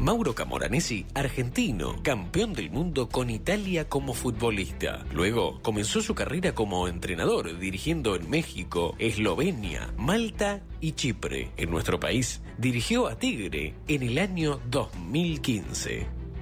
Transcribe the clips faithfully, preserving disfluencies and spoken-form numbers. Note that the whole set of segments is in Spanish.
Mauro Camoranesi, argentino, campeón del mundo con Italia como futbolista. Luego comenzó su carrera como entrenador, dirigiendo en México, Eslovenia, Malta y Chipre. En nuestro país, dirigió a Tigre en el año dos mil quince.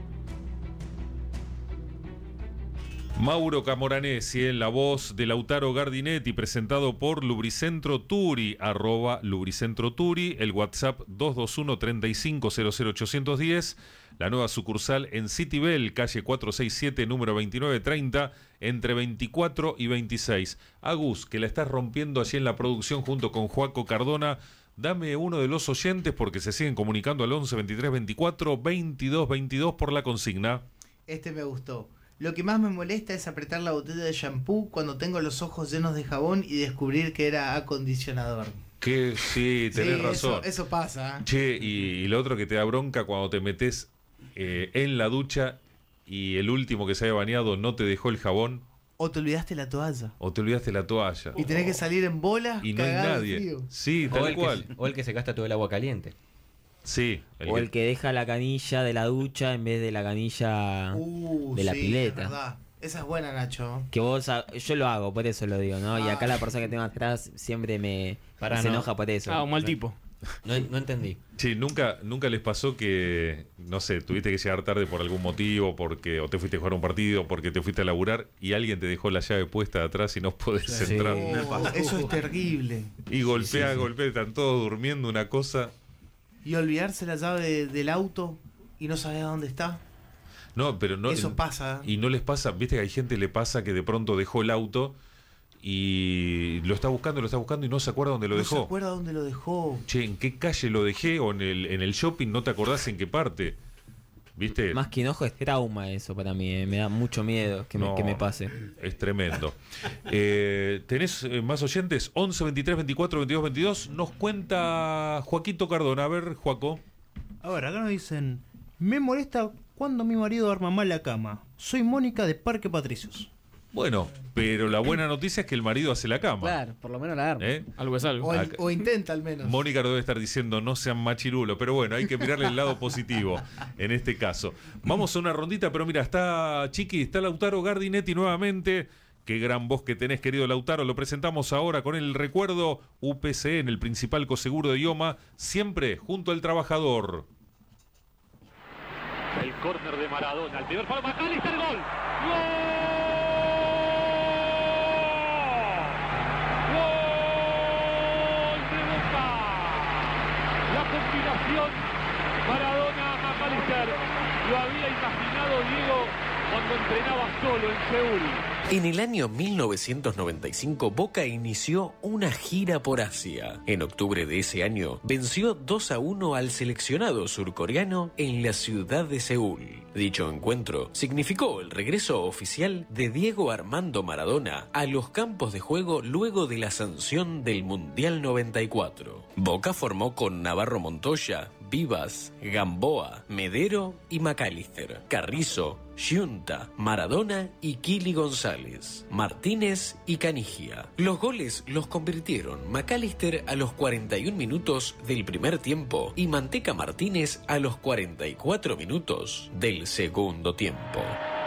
Mauro Camoranesi en la voz de Lautaro Gardinetti, presentado por Lubricentro Turi, arroba Lubricentro Turi, el WhatsApp dos dos uno, tres cinco cero cero ocho uno cero, la nueva sucursal en Citibel, calle cuatrocientos sesenta y siete, número veintinueve treinta, entre veinticuatro y veintiséis. Agus, que la estás rompiendo allí en la producción junto con Joaco Cardona. Dame uno de los oyentes porque se siguen comunicando al once, veintitrés, veinticuatro, veintidós, veintidós por la consigna. Este me gustó. Lo que más me molesta es apretar la botella de shampoo cuando tengo los ojos llenos de jabón y descubrir que era acondicionador. Que sí, tenés sí, razón. Eso, eso pasa. Che, y, y lo otro que te da bronca cuando te metes eh, en la ducha y el último que se haya bañado no te dejó el jabón. O te olvidaste la toalla. O te olvidaste la toalla. Y tenés que salir en bolas. Y no hay nadie. Sí, tal o el cual. Que, o el que se gasta todo el agua caliente. Sí. El o que... el que deja la canilla de la ducha en vez de la canilla uh, de la sí, pileta. Es verdad. Esa es buena, Nacho. Que vos, yo lo hago, por eso lo digo, ¿no? Ah. Y acá la persona que tengo atrás siempre me Para se no. enoja por eso. Ah, un mal tipo. No, no entendí. Sí, nunca, nunca les pasó que, no sé, tuviste que llegar tarde por algún motivo, porque o te fuiste a jugar un partido, porque te fuiste a laburar y alguien te dejó la llave puesta de atrás y no podés sí. entrar. Oh, eso es terrible. Y golpea, sí, sí, golpea, están todos durmiendo, una cosa. Y olvidarse la llave de, del auto y no saber dónde está. No, pero no. Eso pasa. Y no les pasa, viste que hay gente le pasa que de pronto dejó el auto y lo está buscando, lo está buscando y no se acuerda dónde lo no dejó. No se acuerda dónde lo dejó. Che, ¿en qué calle lo dejé? O en el, en el shopping, no te acordás en qué parte. ¿Viste? Más que enojo es trauma eso para mí, eh. Me da mucho miedo que, no, me, que me pase. Es tremendo. eh, ¿Tenés eh, más oyentes? once, veintitrés, veinticuatro, veintidós, veintidós. Nos cuenta Joaquito Cardona. A ver, Joaco. A ver, acá nos dicen: me molesta cuando mi marido arma mal la cama. Soy Mónica de Parque Patricios. Bueno, pero la buena noticia es que el marido hace la cama. Claro, por lo menos la arma. ¿Eh? Algo es algo. O, el, o intenta al menos. Mónica debe estar diciendo no sean machirulo, pero bueno, hay que mirarle el lado positivo en este caso. Vamos a una rondita, pero mira, está Chiqui, está Lautaro Gardinetti nuevamente. Qué gran voz que tenés, querido Lautaro. Lo presentamos ahora con el recuerdo U P C en el principal coseguro de Ioma, siempre junto al trabajador. El córner de Maradona, el primer palo, McAllister, gol. ¡Gol! Maradona-McAllister, lo había imaginado Diego cuando entrenaba solo en Seúl. En el año mil novecientos noventa y cinco, Boca inició una gira por Asia. En octubre de ese año, venció dos a uno al seleccionado surcoreano en la ciudad de Seúl. Dicho encuentro significó el regreso oficial de Diego Armando Maradona a los campos de juego luego de la sanción del Mundial noventa y cuatro. Boca formó con Navarro Montoya, Vivas, Gamboa, Medero y McAllister, Carrizo, Giunta, Maradona y Kili González, Martínez y Canigia. Los goles los convirtieron McAllister a los cuarenta y un minutos del primer tiempo y Manteca Martínez a los cuarenta y cuatro minutos del segundo tiempo.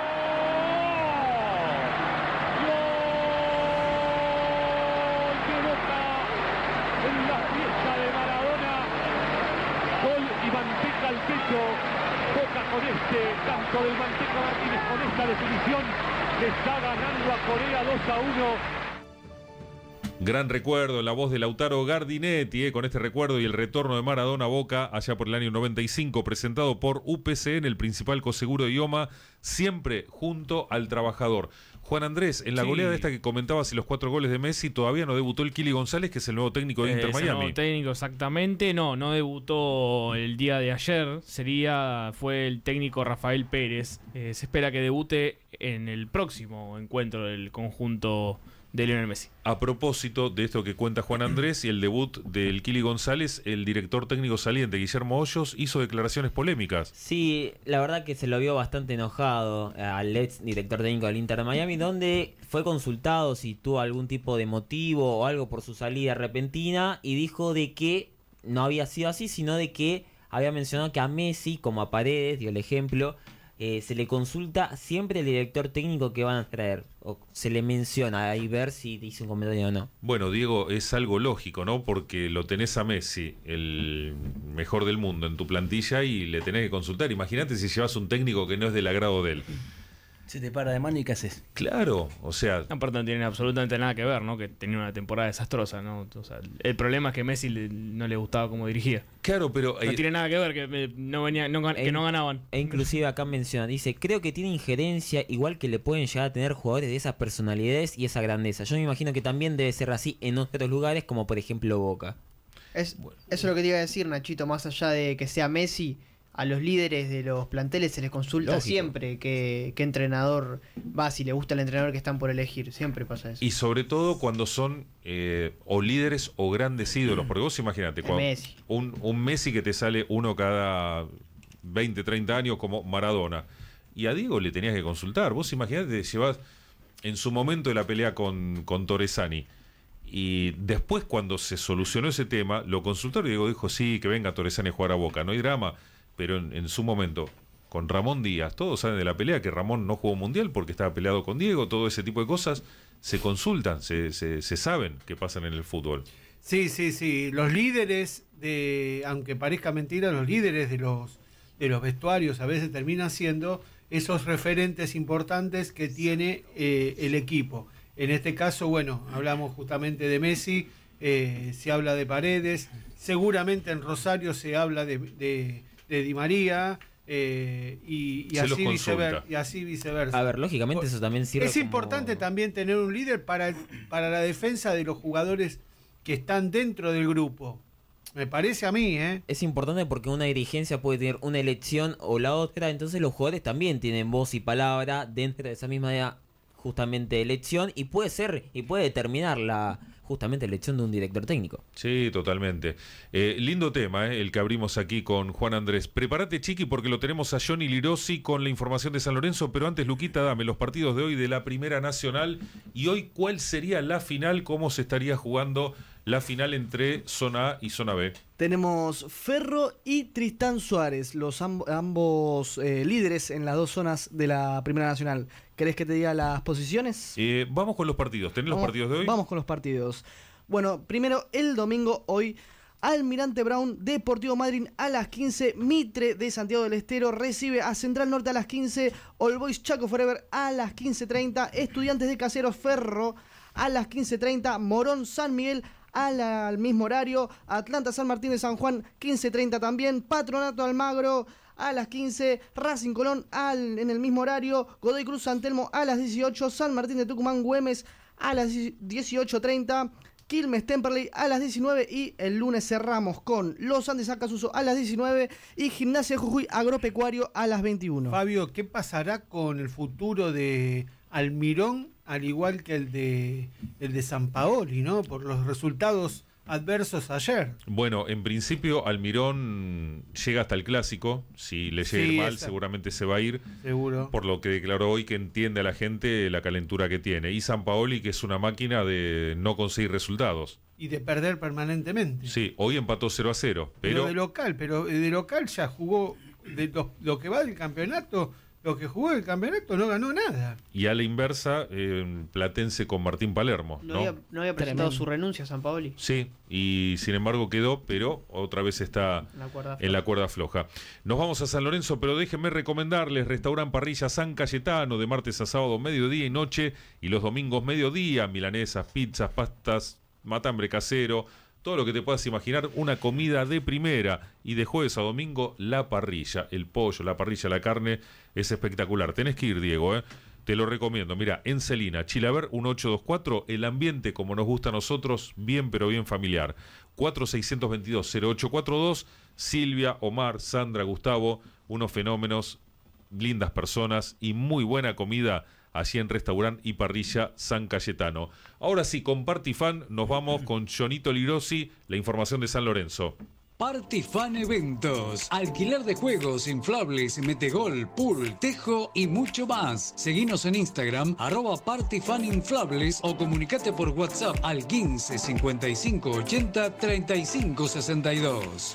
Con este tanto del Manteca Martínez, con esta definición, le está ganando a Corea dos a uno. Gran recuerdo, la voz de Lautaro Gardinetti, eh, con este recuerdo y el retorno de Maradona a Boca allá por el año noventa y cinco, presentado por U P C en el principal coseguro de Ioma, siempre junto al trabajador. Juan Andrés, en la sí. goleada esta que comentabas y los cuatro goles de Messi, todavía no debutó el Kili González, que es el nuevo técnico de eh, Inter es Miami. El nuevo técnico, exactamente, no, no debutó el día de ayer, sería, fue el técnico Rafael Pérez. Eh, se espera que debute en el próximo encuentro del conjunto de Lionel Messi. A propósito de esto que cuenta Juan Andrés y el debut del Kili González, el director técnico saliente Guillermo Hoyos hizo declaraciones polémicas. Sí, la verdad que se lo vio bastante enojado al ex director técnico del Inter de Miami, donde fue consultado si tuvo algún tipo de motivo o algo por su salida repentina y dijo de que no había sido así, sino de que había mencionado que a Messi, como a Paredes, dio el ejemplo, eh, se le consulta siempre el director técnico que van a traer. O se le menciona ahí ver si dice un comentario o no. Bueno, Diego, es algo lógico, ¿no? Porque lo tenés a Messi, el mejor del mundo, en tu plantilla y le tenés que consultar. Imagínate si llevas un técnico que no es del agrado de él. Se te para de mano y ¿qué haces? Claro, o sea... Aparte no tienen absolutamente nada que ver, ¿no? Que tenía una temporada desastrosa, ¿no? O sea, el problema es que Messi le, no le gustaba cómo dirigía. Claro, pero... No eh, tiene nada que ver, que eh, no, venía, no, que E- no ganaban. E inclusive acá menciona, dice, creo que tiene injerencia igual que le pueden llegar a tener jugadores de esas personalidades y esa grandeza. Yo me imagino que también debe ser así en otros lugares, como por ejemplo Boca. Es, eso es lo que te iba a decir, Nachito, más allá de que sea Messi, a los líderes de los planteles se les consulta Lógico. siempre qué, qué entrenador va, si le gusta el entrenador que están por elegir, siempre pasa eso. Y sobre todo cuando son eh, o líderes o grandes ídolos, porque vos imagínate, El cuando Messi. Un, un Messi que te sale uno cada veinte, treinta años como Maradona, y a Diego le tenías que consultar, vos imaginate, te llevas en su momento de la pelea con, con Torresani, y después cuando se solucionó ese tema, lo consultaron y Diego dijo, sí, que venga Torresani a jugar a Boca, no hay drama, pero en, en su momento... Con Ramón Díaz, todos saben de la pelea que Ramón no jugó mundial porque estaba peleado con Diego, todo ese tipo de cosas se consultan, se, se, se saben que pasan en el fútbol. Sí, sí, sí. Los líderes de, aunque parezca mentira, los líderes de los de los vestuarios a veces terminan siendo esos referentes importantes que tiene eh, el equipo. En este caso, bueno, hablamos justamente de Messi, eh, se habla de Paredes, seguramente en Rosario se habla de, de, de Di María. Eh, y, y, Se los así consulta. vicever- y así viceversa. A ver, lógicamente eso también sirve Es como- importante también tener un líder para, para la defensa de los jugadores que están dentro del grupo. Me parece a mí, ¿eh? Es importante porque una dirigencia puede tener una elección o la otra, entonces los jugadores también tienen voz y palabra dentro de esa misma justamente elección y puede ser y puede determinar la justamente elección de un director técnico. Sí, totalmente. Eh, lindo tema, eh, el que abrimos aquí con Juan Andrés. Prepárate, Chiqui, porque lo tenemos a Johnny Lirosi con la información de San Lorenzo, pero antes, Luquita, dame los partidos de hoy de la Primera Nacional y hoy, ¿cuál sería la final? ¿Cómo se estaría jugando la final entre Zona A y Zona B? Tenemos Ferro y Tristán Suárez, los amb- ambos eh, líderes en las dos zonas de la Primera Nacional. ¿Querés que te diga las posiciones? Eh, vamos con los partidos. ¿Tenés los Vamos- partidos de hoy? Vamos con los partidos. Bueno, primero el domingo, hoy, Almirante Brown, Deportivo Madryn a las quince, Mitre de Santiago del Estero recibe a Central Norte a las quince, All Boys Chaco Forever a las quince treinta, Estudiantes de Caseros Ferro a las quince treinta, Morón San Miguel a la- al mismo horario, Atlanta San Martín de San Juan quince treinta también, Patronato Almagro a las quince, Racing Colón al, en el mismo horario, Godoy Cruz San Telmo a las dieciocho, San Martín de Tucumán Güemes a las dieciocho treinta, Quilmes Temperley a las diecinueve y el lunes cerramos con Los Andes Acasuso a las diecinueve y Gimnasia de Jujuy Agropecuario a las veintiuno. Fabio, ¿qué pasará con el futuro de Almirón al igual que el de el de San Paoli, ¿no? Por los resultados adversos ayer. Bueno, en principio Almirón llega hasta el clásico. Si le llega a Sí, ir mal, esa- seguramente se va a ir. Seguro. Por lo que declaró hoy que entiende a la gente la calentura que tiene. Y San Paoli, que es una máquina de no conseguir resultados. Y de perder permanentemente. Sí, hoy empató cero a cero. Pero Pero de local, pero de local ya jugó, de lo, lo que va del campeonato, lo que jugó del campeonato no ganó nada. y a la inversa, eh, Platense con Martín Palermo. No, ¿no? había, no había presentado Tremendo. su renuncia a San Paoli. Sí, y sin embargo quedó, pero otra vez está La cuerda en la cuerda floja. Nos vamos a San Lorenzo, pero déjenme recomendarles Restaurant Parrilla San Cayetano, de martes a sábado, mediodía y noche, y los domingos mediodía, milanesas, pizzas, pastas, matambre casero, todo lo que te puedas imaginar, una comida de primera. Y de jueves a domingo, la parrilla, el pollo, la parrilla, la carne, es espectacular. Tenés que ir, Diego, ¿eh? Te lo recomiendo. Mira, en Celina, Chilaver uno ocho dos cuatro, el ambiente como nos gusta a nosotros, bien pero bien familiar. cuatro seis dos dos cero ocho cuatro dos, Silvia, Omar, Sandra, Gustavo, unos fenómenos, lindas personas y muy buena comida allí en Restaurant y Parrilla San Cayetano. Ahora sí, con Partifan nos vamos con Jonito Lirosi, la información de San Lorenzo. Party Fan Eventos. Alquiler de juegos, inflables, metegol, pool, tejo y mucho más. Seguinos en Instagram, arroba Party Fan Inflables o comunicate por WhatsApp al quince cincuenta y cinco ochenta treinta y cinco sesenta y dos.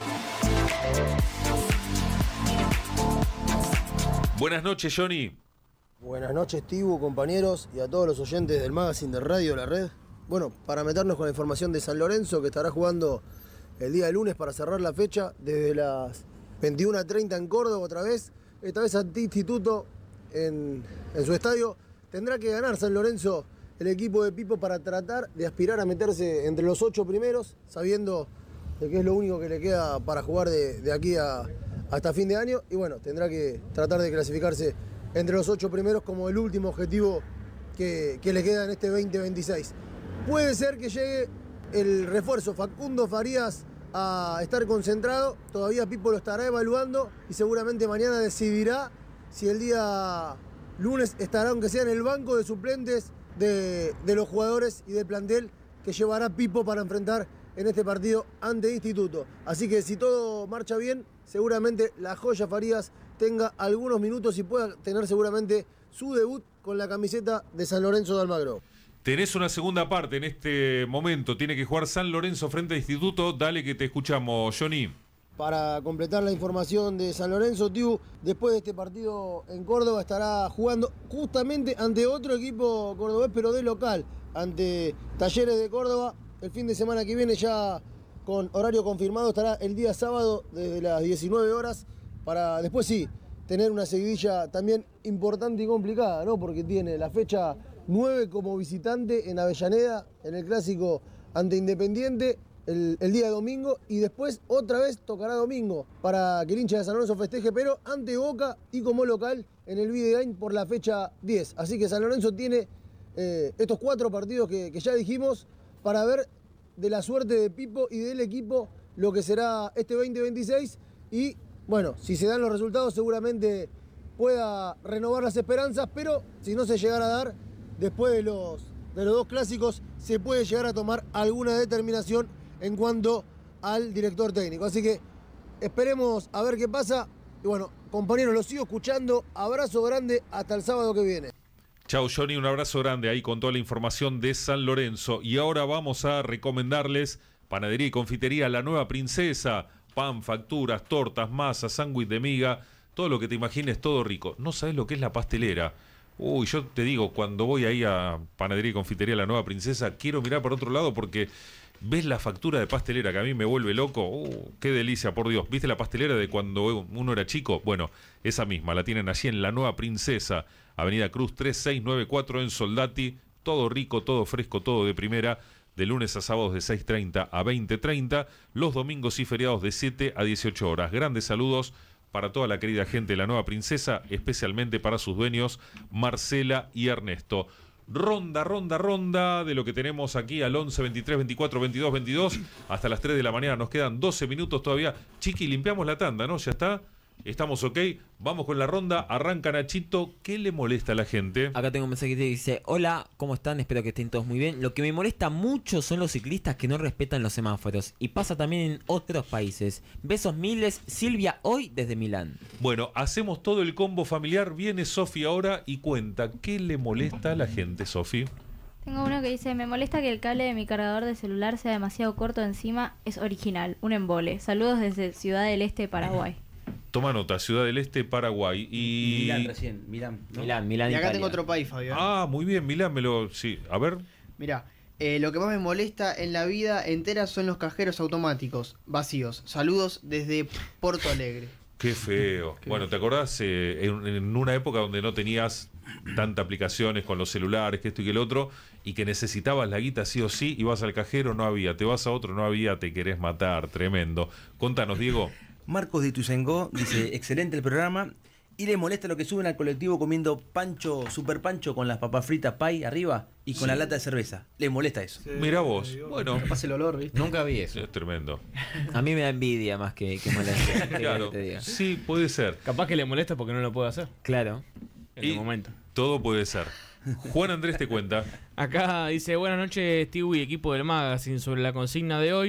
Buenas noches, Johnny. Buenas noches, Tibu, compañeros, y a todos los oyentes del magazine de Radio La Red. Bueno, para meternos con la información de San Lorenzo, que estará jugando el día de lunes para cerrar la fecha, desde las veintiuna treinta en Córdoba otra vez, esta vez ante Instituto en, en su estadio. Tendrá que ganar San Lorenzo, el equipo de Pipo, para tratar de aspirar a meterse entre los ocho primeros, sabiendo que es lo único que le queda para jugar de, de aquí a, hasta fin de año. Y bueno, tendrá que tratar de clasificarse entre los ocho primeros como el último objetivo que, que le queda en este veinte veintiséis. Puede ser que llegue el refuerzo Facundo Farías a estar concentrado, todavía Pipo lo estará evaluando y seguramente mañana decidirá si el día lunes estará, aunque sea en el banco de suplentes de, de los jugadores y del plantel que llevará Pipo para enfrentar en este partido ante Instituto. Así que si todo marcha bien, seguramente la joya Farías tenga algunos minutos y pueda tener seguramente su debut con la camiseta de San Lorenzo de Almagro. Tenés una segunda parte en este momento. Tiene que jugar San Lorenzo frente a Instituto. Dale que te escuchamos, Johnny. Para completar la información de San Lorenzo, Tiu, después de este partido en Córdoba estará jugando justamente ante otro equipo cordobés, pero de local, ante Talleres de Córdoba. El fin de semana que viene, ya con horario confirmado, estará el día sábado desde las diecinueve horas, para después sí, tener una seguidilla también importante y complicada, ¿no? Porque tiene la fecha nueve como visitante en Avellaneda, en el clásico ante Independiente, el, el día de domingo, y después otra vez tocará domingo para que el hincha de San Lorenzo festeje, pero ante Boca y como local en el Videgain por la fecha diez. Así que San Lorenzo tiene eh, estos cuatro partidos que, que ya dijimos para ver de la suerte de Pipo y del equipo lo que será este veinte veintiséis. Y bueno, si se dan los resultados seguramente pueda renovar las esperanzas, pero si no se llegara a dar, después de los, de los dos clásicos se puede llegar a tomar alguna determinación en cuanto al director técnico. Así que esperemos a ver qué pasa. Y bueno, compañeros, los sigo escuchando. Abrazo grande hasta el sábado que viene. Chau, Johnny, un abrazo grande ahí con toda la información de San Lorenzo. Y ahora vamos a recomendarles Panadería y Confitería La Nueva Princesa. Pan, facturas, tortas, masas, sándwich de miga, todo lo que te imagines, todo rico. ¿No sabes lo que es la pastelera? Uy, yo te digo, cuando voy ahí a Panadería y Confitería La Nueva Princesa, quiero mirar por otro lado porque ves la factura de pastelera que a mí me vuelve loco. Uh, qué delicia, por Dios. ¿Viste la pastelera de cuando uno era chico? Bueno, esa misma, la tienen allí en La Nueva Princesa, Avenida Cruz tres seis nueve cuatro en Soldati. Todo rico, todo fresco, todo de primera. De lunes a sábados de seis treinta a veinte treinta, los domingos y feriados de siete a dieciocho horas. Grandes saludos para toda la querida gente de La Nueva Princesa, especialmente para sus dueños Marcela y Ernesto. Ronda, ronda, ronda de lo que tenemos aquí al once, veintitrés, veinticuatro, veintidós, veintidós hasta las tres de la mañana. Nos quedan doce minutos todavía. Chiqui, limpiamos la tanda, ¿no? Ya está. Estamos ok, vamos con la ronda, arranca Nachito. ¿Qué le molesta a la gente? Acá tengo un mensaje que dice: hola, ¿cómo están? Espero que estén todos muy bien. Lo que me molesta mucho son los ciclistas que no respetan los semáforos. Y pasa también en otros países. Besos miles, Silvia hoy desde Milán. Bueno, hacemos todo el combo familiar. Viene Sofi ahora y cuenta qué le molesta a la gente, Sofi. Tengo uno que dice: me molesta que el cable de mi cargador de celular sea demasiado corto encima. Es original, un embole. Saludos desde Ciudad del Este, Paraguay. Toma nota, Ciudad del Este, Paraguay. Y Milán recién, Milán. ¿no? Milán, Milán, Y acá Italia. tengo otro país, Fabio. Ah, muy bien, Milán, me lo... Sí, a ver. Mirá, eh, lo que más me molesta en la vida entera son los cajeros automáticos vacíos. Saludos desde Porto Alegre. Qué feo. Qué bueno, ¿te acordás? Eh, en, en una época donde no tenías tantas aplicaciones con los celulares, que esto y que el otro, y que necesitabas la guita sí o sí, ibas al cajero, no había. Te vas a otro, no había, te querés matar. Tremendo. Contanos, Diego. Marcos de Ituzaingó dice: excelente el programa. Y le molesta lo que suben al colectivo comiendo pancho, super pancho con las papas fritas pay arriba y con sí. la lata de cerveza. Le molesta eso. Sí, mirá vos. Bueno, pasa el olor, ¿viste? Nunca vi eso. Es tremendo. A mí me da envidia más que, que molesta. Claro. Que te diga. Sí, puede ser. Capaz que le molesta porque no lo puede hacer. Claro. En y el momento. Todo puede ser. Juan Andrés te cuenta. Acá dice: buenas noches, Steve y equipo del Magazine. Sobre la consigna de hoy,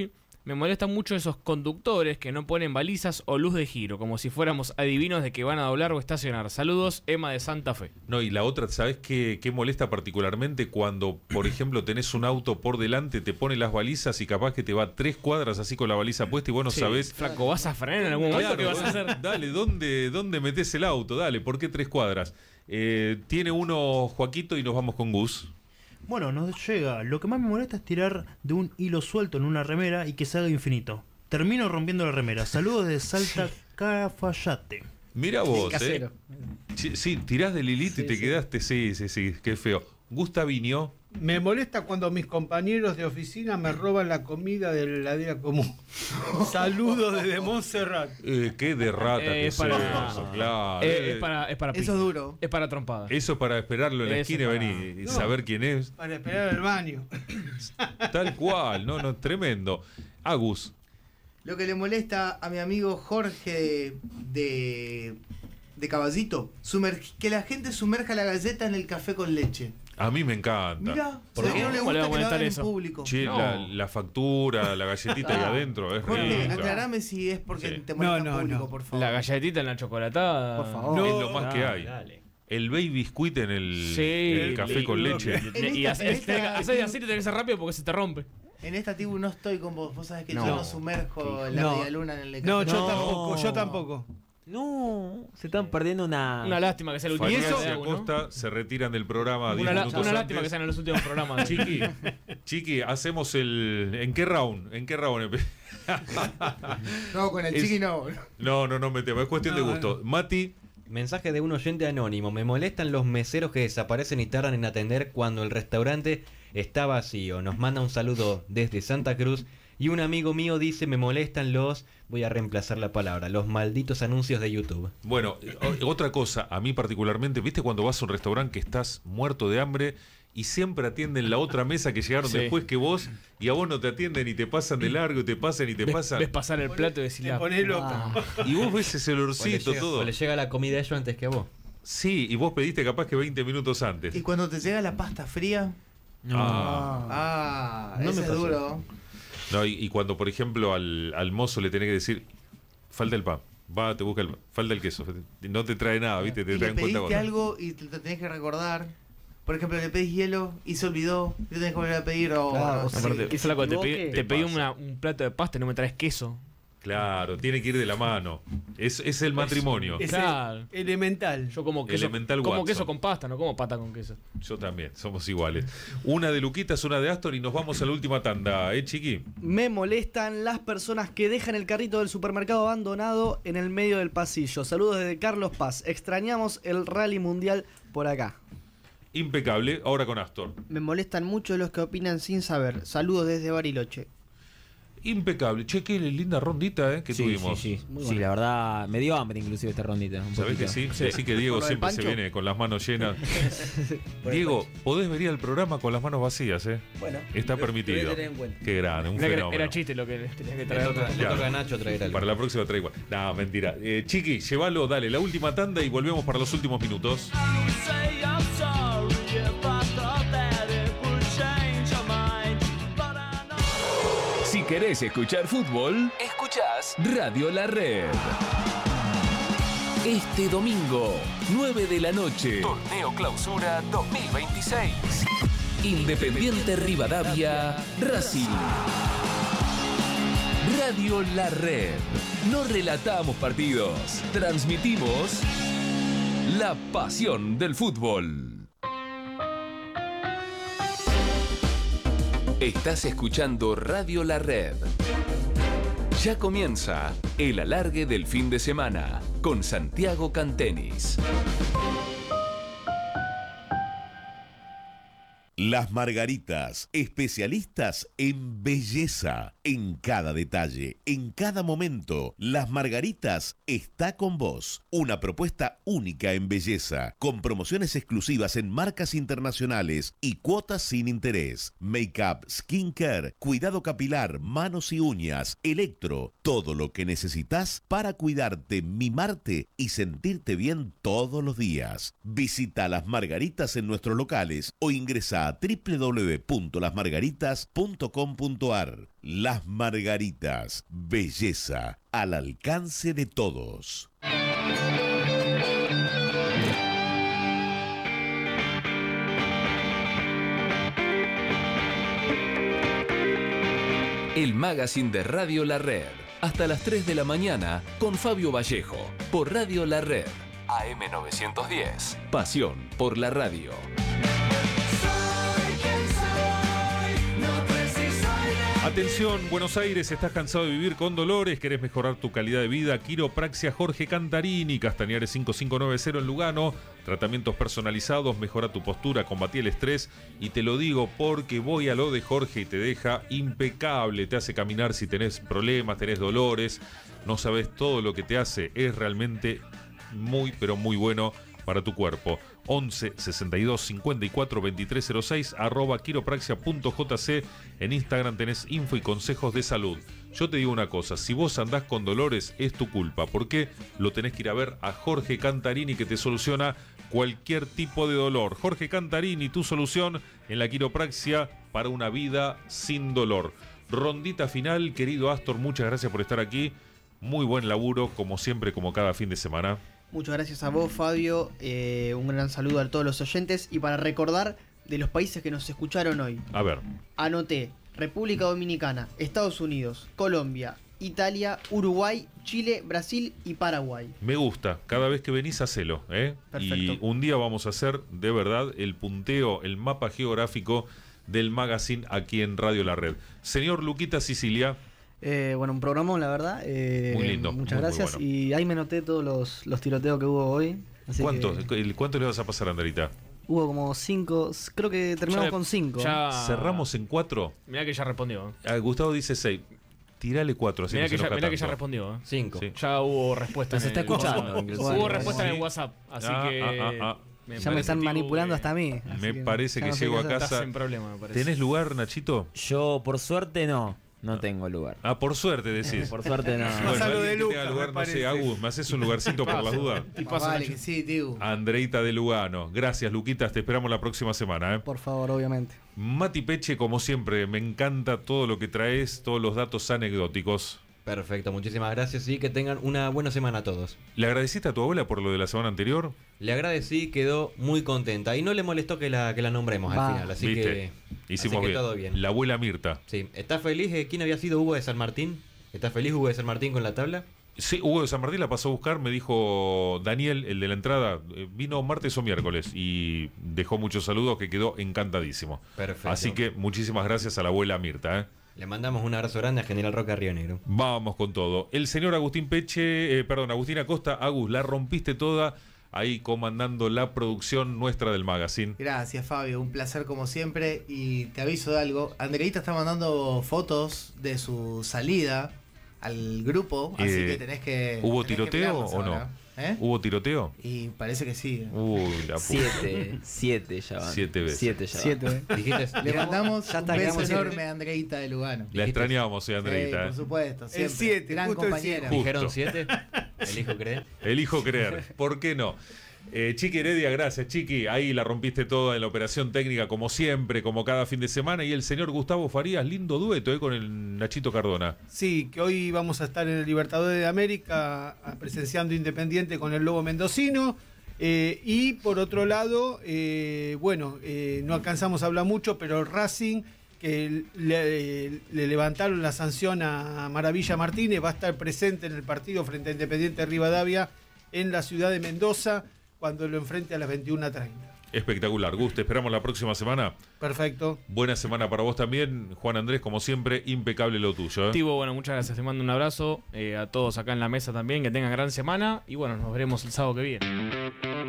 Me molestan mucho esos conductores que no ponen balizas o luz de giro, como si fuéramos adivinos de que van a doblar o estacionar. Saludos, Emma de Santa Fe. No, y la otra, ¿sabes qué, qué molesta particularmente? Cuando, por ejemplo, tenés un auto por delante, te pone las balizas y capaz que te va tres cuadras así con la baliza puesta y vos no Sí, sabés. flaco, ¿vas a frenar en algún momento? Claro, ¿Qué vas a hacer? Dale, ¿dónde, dónde metés el auto? Dale, ¿por qué tres cuadras? Eh, tiene uno Joaquito y nos vamos con Gus. Bueno, nos llega. Lo que más me molesta es tirar de un hilo suelto en una remera y que se haga infinito. Termino rompiendo la remera. Saludos de Salta Cafayate. Mira vos, Casero. eh. Sí, sí, tirás del hilito Sí, y te sí. quedaste, sí, sí, sí, qué feo. Gustavinho. Me molesta cuando mis compañeros de oficina me roban la comida de la heladera común. Saludos desde Montserrat. Eh, qué de rata Eh, que es para- sos, claro. Eh, es para, es para Eso pique. es duro. Es para trompada. Eso es para esperarlo en la Eso esquina y para- venir y No. saber quién es. Para esperar al baño. Tal cual, no, no, tremendo. Agus. Lo que le molesta a mi amigo Jorge de, de Caballito, sumer- que la gente sumerja la galleta en el café con leche. A mí me encanta. Mira, ¿Por se ve qué? que no le ¿Cómo le va gusta a que lo molestar hagan eso? en público. Che, No. la, la factura, la galletita ahí adentro, es Jorge, rica. aclarame si es porque Sí. te molesta No, no, en público, no. por favor. La galletita en la chocolatada. Por favor. Es No. lo más que Ah, hay. dale. El baby biscuit en el, Sí, en el café con lo leche. que- En Y esta- así, en esta- así, así te tenés que ser rápido porque se te rompe. En esta tribu no estoy con vos. Vos sabés que No. yo no sumerjo la No. media luna en el café. No, con yo leche. tampoco, yo tampoco. No, se están perdiendo una... Una lástima que sea el último. Farías programa y de Agu, ¿no? Acosta se retiran del programa diez Una, la- minutos una lástima que antes. sean en los últimos programas. Chiqui, Chiqui, hacemos el... ¿En qué round? ¿En qué round? empe- No, con el Es- chiqui no. No, no, no metemos, es cuestión de No, gusto. Mati, Mensaje de un oyente anónimo. Me molestan los meseros que desaparecen y tardan en atender cuando el restaurante está vacío. Nos manda un saludo desde Santa Cruz. Y un amigo mío dice, me molestan los... Voy a reemplazar la palabra. Los malditos anuncios de YouTube. bueno, o- otra cosa, a mí particularmente, ¿viste cuando vas a un restaurante que estás muerto de hambre y siempre atienden la otra mesa que llegaron Sí. después que vos y a vos no te atienden y te pasan de largo y te pasan y te Ves, pasan? ves pasar el plato y decís Te la... pones loco. Ah. Y vos ves ese O le, olorcito, llega, todo. o le llega la comida a ellos antes que a vos. Sí, y vos pediste capaz que veinte minutos antes. Y cuando te llega la pasta fría. Ah. Ah, No ese me es pasó. duro. No, y, y cuando, por ejemplo, al, al mozo le tenés que decir, falta el pan, va, te busca el pan, falta el queso, no te trae nada, ¿viste? Te Y le traen cuenta pediste algo y te, te tenés que recordar. Por ejemplo, le pedís hielo y se olvidó. Y tenés que volver a pedir. O, Claro, no o sé. sea, Aparte, que se flaco, te equivoque. pedí, Te te pedí pasa. una- un plato de pasta y no me traes queso. Claro, tiene que ir de la mano. Es, es el matrimonio. Es Claro. elemental. Yo como queso, Elemental como Watson. queso con pasta, no como pata con queso. Yo también, somos iguales. Una de Luquitas, una de Astor y nos vamos a la última tanda, ¿eh, Chiqui? Me molestan las personas que dejan el carrito del supermercado abandonado en el medio del pasillo. Saludos desde Carlos Paz. Extrañamos el rally mundial por acá. Impecable, ahora con Astor. Me molestan mucho los que opinan sin saber. Saludos desde Bariloche. Impecable. Che, qué linda rondita eh, que Sí, tuvimos. sí, sí. Muy Sí, bueno. la verdad, me dio hambre inclusive esta rondita. un ¿Sabés que poquito. sí? Así que Diego ¿Con lo del siempre se Pancho? viene con las manos llenas. Diego, podés venir al programa con las manos vacías, ¿eh? Bueno, Está lo- lo voy a permitido. tener en cuenta. Qué grande, un Era, que- fenómeno. era chiste lo que tenía que Le traer. toca, le Claro. toca a Nacho traer algo. Para la próxima traigo. No, mentira. Eh, Chiqui, llévalo, dale, la última tanda y volvemos para los últimos minutos. Si querés escuchar fútbol, escuchás Radio La Red. Este domingo, nueve de la noche. Torneo Clausura dos mil veintiséis. Independiente Rivadavia, Racing. Radio La Red. No relatamos partidos, transmitimos la pasión del fútbol. Estás escuchando Radio La Red. Ya comienza el alargue del fin de semana con Santiago Cantenis. Las Margaritas, especialistas en belleza, en cada detalle, en cada momento. Las Margaritas está con vos. Una propuesta única en belleza, con promociones exclusivas en marcas internacionales y cuotas sin interés. Make-up, skincare, cuidado capilar, manos y uñas, electro, todo lo que necesitas para cuidarte, mimarte y sentirte bien todos los días. Visita Las Margaritas en nuestros locales o ingresa Ingresa a doble u doble u doble u punto las margaritas punto com punto a r. Las Margaritas, belleza al alcance de todos. El magazine de Radio La Red. Hasta las tres de la mañana con Fabio Vallejo. Por Radio La Red. A M novecientos diez. Pasión por la radio. Atención, Buenos Aires, ¿estás cansado de vivir con dolores? ¿Querés mejorar tu calidad de vida? Quiropraxia Jorge Cantarini, Castañares cinco cinco nueve cero en Lugano. Tratamientos personalizados, mejora tu postura, combatí el estrés. Y te lo digo porque voy a lo de Jorge y te deja impecable. Te hace caminar si tenés problemas, tenés dolores. No sabés todo lo que te hace. Es realmente muy, pero muy bueno para tu cuerpo. once sesenta y dos cincuenta y cuatro veintitrés cero seis arroba quiropraxia punto j c. En Instagram tenés info y consejos de salud. Yo te digo una cosa, si vos andás con dolores es tu culpa, porque lo tenés que ir a ver a Jorge Cantarini, que te soluciona cualquier tipo de dolor. Jorge Cantarini, tu solución en la quiropraxia para una vida sin dolor. Rondita final, querido Astor, muchas gracias por estar aquí. Muy buen laburo, como siempre, como cada fin de semana. Muchas gracias a vos, Fabio. Eh, un gran saludo a todos los oyentes. Y para recordar de los países que nos escucharon hoy. A ver. Anoté: República Dominicana, Estados Unidos, Colombia, Italia, Uruguay, Chile, Brasil y Paraguay. Me gusta. Cada vez que venís, hacelo, ¿eh? Perfecto. Y un día vamos a hacer, de verdad, el punteo, el mapa geográfico del magazine aquí en Radio La Red. Señor Luquita Sicilia. Eh, bueno, un programa, la verdad. Eh, Muy lindo. Muchas muy, gracias. muy bueno. Y ahí me noté todos los, los tiroteos que hubo hoy. Así ¿Cuántos? que ¿Cuánto le vas a pasar, Anderita? hubo como cinco. Creo que terminamos Ya- con cinco. ya- ¿Cerramos en cuatro? Mirá que ya respondió. Ah, Gustavo dice seis. Tirale cuatro. Así Mirá no que, se ya, enoja mirá que ya tanto. respondió. ¿eh? Cinco. Sí. Ya hubo respuesta. Nos en está el escuchando, WhatsApp. inclusive. Hubo Bueno, respuesta sí. en el WhatsApp. Así Ah, que. ah, ah, ah. me ya me parece están que manipulando hubo- hasta a mí. así Me parece ya que no sé llego qué a hacer. casa. Estás en problema, me parece. ¿Tenés lugar, Nachito? Yo, por suerte, no. No tengo lugar. Ah, por suerte decís. Por suerte, no. Bueno, Pasa lo de alguien que Lucas, tenga lugar, me no sé, parece. Agus, ¿me haces un lugarcito por la duda? Y Más pasa, vale Nacho. que sí, tío. Andreita de Lugano. Gracias, Luquitas. Te esperamos la próxima semana, ¿eh? Por favor, obviamente. Mati Peche, como siempre, me encanta todo lo que traes, todos los datos anecdóticos. Perfecto, muchísimas gracias y que tengan una buena semana a todos. ¿Le agradeciste a tu abuela por lo de la semana anterior? Le agradecí, quedó muy contenta y no le molestó que la, que la nombremos Va. al final, así ¿Viste? que, Hicimos así que bien. todo bien. La abuela Mirta. Sí, ¿está feliz? eh, ¿Quién había sido Hugo de San Martín? ¿Está feliz Hugo de San Martín con la tabla? Sí, Hugo de San Martín la pasó a buscar, me dijo Daniel, el de la entrada, eh, vino martes o miércoles y dejó muchos saludos, que quedó encantadísimo. Perfecto. Así que muchísimas gracias a la abuela Mirta, ¿eh? Le mandamos un abrazo grande a General Roca Río Negro. Vamos con todo. El señor Agustín Peche, eh, perdón, Agustín Acosta, Agus, la rompiste toda ahí comandando la producción nuestra del magazine. Gracias, Fabio. Un placer como siempre. Y te aviso de algo. Andreita está mandando fotos de su salida al grupo. Así Eh, que tenés que. ¿Hubo tenés que tiroteo mirarlas o no? ahora. ¿Eh? ¿Hubo tiroteo? Y parece que sí. Uy, la puta. Siete. Siete ya van. Siete veces. Siete ya van. Siete, ¿eh? Dijiste, Le mandamos Ya está, un beso quedamos siete. enorme a Andreita de Lugano. La extrañamos, eh, Sí, Andreita. por eh. supuesto. Siempre. siete, Gran justo el compañera. siete. ¿Dijeron Justo. siete? Elijo creer. Elijo creer. ¿Por qué no? Eh, Chiqui Heredia, gracias, Chiqui. Ahí la rompiste toda en la operación técnica, como siempre, como cada fin de semana. Y el señor Gustavo Farías, lindo dueto eh, con el Nachito Cardona. Sí, que hoy vamos a estar en el Libertadores de América a- presenciando Independiente con el Lobo Mendocino. Eh, y por otro lado, eh, bueno, eh, no alcanzamos a hablar mucho, pero Racing, que le, le levantaron la sanción a Maravilla Martínez, va a estar presente en el partido frente a Independiente de Rivadavia en la ciudad de Mendoza cuando lo enfrente a las veintiuna treinta. Espectacular. Gus, te esperamos la próxima semana. Perfecto. Buena semana para vos también. Juan Andrés, como siempre, impecable lo tuyo. ¿eh? Tibo, bueno, muchas gracias. Te mando un abrazo. eh, a todos acá en la mesa también. Que tengan gran semana. Y bueno, nos veremos el sábado que viene.